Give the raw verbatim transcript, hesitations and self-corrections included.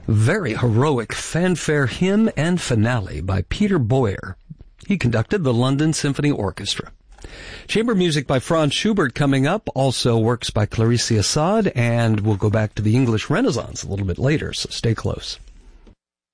Very heroic fanfare hymn and finale by Peter Boyer. He conducted the London Symphony Orchestra. Chamber music by Franz Schubert coming up, also works by Clarice Assad, and we'll go back to the English Renaissance a little bit later, so stay close.